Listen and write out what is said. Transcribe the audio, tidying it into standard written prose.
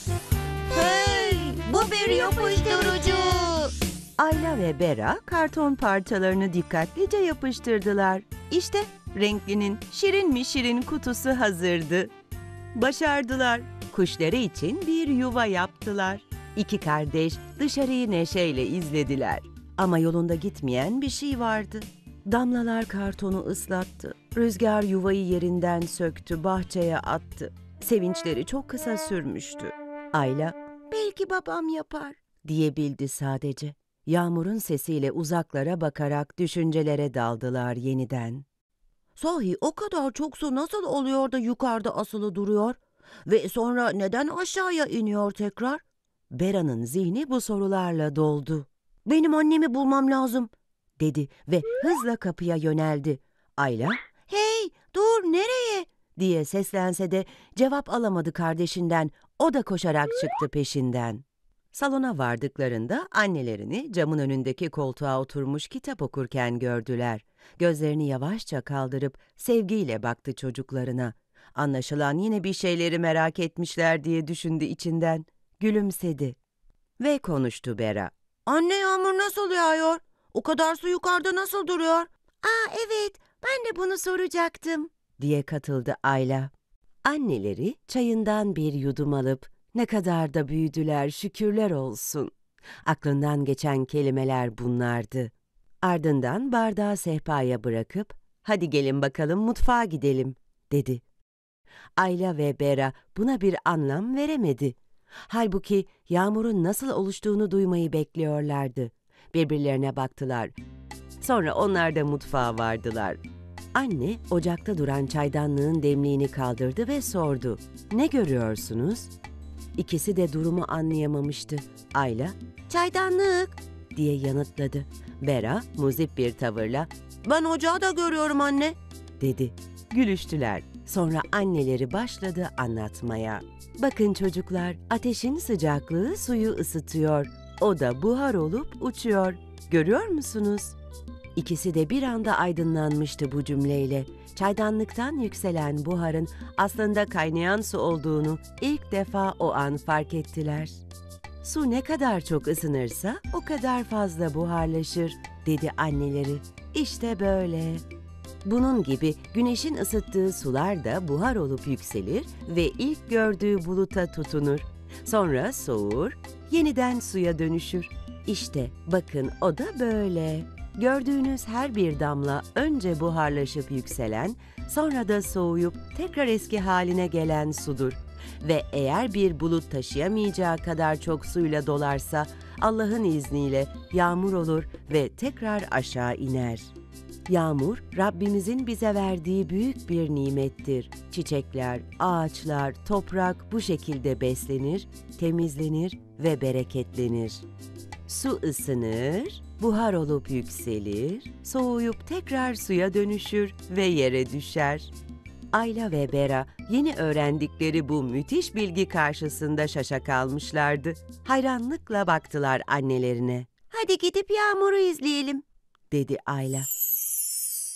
Hey, bu bir yapıştırıcı. Ayla ve Bera karton parçalarını dikkatlice yapıştırdılar. İşte renklinin şirin mi şirin kutusu hazırdı. Başardılar. Kuşları için bir yuva yaptılar. İki kardeş dışarıyı neşeyle izlediler. Ama yolunda gitmeyen bir şey vardı. Damlalar kartonu ıslattı. Rüzgar yuvayı yerinden söktü, bahçeye attı. Sevinçleri çok kısa sürmüştü. Ayla, "Belki babam yapar," diyebildi sadece. Yağmurun sesiyle uzaklara bakarak düşüncelere daldılar yeniden. Sahi o kadar çok su nasıl oluyor da yukarıda asılı duruyor? Ve sonra neden aşağıya iniyor tekrar? Bera'nın zihni bu sorularla doldu. "Benim annemi bulmam lazım," dedi ve hızla kapıya yöneldi. Ayla, "Hey, dur, nereye?" diye seslense de cevap alamadı kardeşinden. O da koşarak çıktı peşinden. Salona vardıklarında annelerini camın önündeki koltuğa oturmuş kitap okurken gördüler. Gözlerini yavaşça kaldırıp sevgiyle baktı çocuklarına. Anlaşılan yine bir şeyleri merak etmişler diye düşündü içinden. Gülümsedi. Ve konuştu Bera. "Anne, yağmur nasıl yağıyor? O kadar su yukarıda nasıl duruyor?" "Aa, evet, ben de bunu soracaktım," diye katıldı Ayla. Anneleri çayından bir yudum alıp, "Ne kadar da büyüdüler, şükürler olsun." Aklından geçen kelimeler bunlardı. Ardından bardağı sehpaya bırakıp, "Hadi gelin bakalım mutfağa gidelim," dedi. Ayla ve Bera buna bir anlam veremedi. Halbuki yağmurun nasıl oluştuğunu duymayı bekliyorlardı. Birbirlerine baktılar. Sonra onlar da mutfağa vardılar. Anne ocakta duran çaydanlığın demliğini kaldırdı ve sordu. "Ne görüyorsunuz?" İkisi de durumu anlayamamıştı. Ayla, "Çaydanlık," diye yanıtladı. Bera muzip bir tavırla, "Ben ocağı da görüyorum anne," dedi. Gülüştüler. Sonra anneleri başladı anlatmaya. "Bakın çocuklar, ateşin sıcaklığı suyu ısıtıyor. O da buhar olup uçuyor. Görüyor musunuz?" İkisi de bir anda aydınlanmıştı bu cümleyle. Çaydanlıktan yükselen buharın aslında kaynayan su olduğunu ilk defa o an fark ettiler. "Su ne kadar çok ısınırsa o kadar fazla buharlaşır," dedi anneleri. "İşte böyle." Bunun gibi güneşin ısıttığı sular da buhar olup yükselir ve ilk gördüğü buluta tutunur. Sonra soğur, yeniden suya dönüşür. İşte bakın o da böyle. Gördüğünüz her bir damla önce buharlaşıp yükselen, sonra da soğuyup tekrar eski haline gelen sudur. Ve eğer bir bulut taşıyamayacağı kadar çok suyla dolarsa, Allah'ın izniyle yağmur olur ve tekrar aşağı iner. Yağmur, Rabbimizin bize verdiği büyük bir nimettir. Çiçekler, ağaçlar, toprak bu şekilde beslenir, temizlenir ve bereketlenir. Su ısınır, buhar olup yükselir, soğuyup tekrar suya dönüşür ve yere düşer. Ayla ve Bera yeni öğrendikleri bu müthiş bilgi karşısında şaşa kalmışlardı. Hayranlıkla baktılar annelerine. "Hadi gidip yağmuru izleyelim," dedi Ayla.